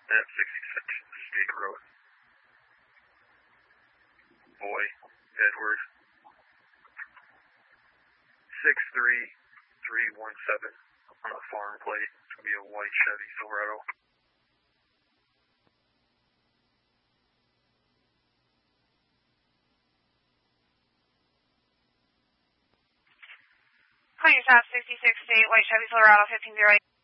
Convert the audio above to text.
at 66 State Road. Boy, Edward. 63317 on the farm plate. It's going to be a white Chevy Silverado. Call your top 66 State, white Chevy Silverado 1508.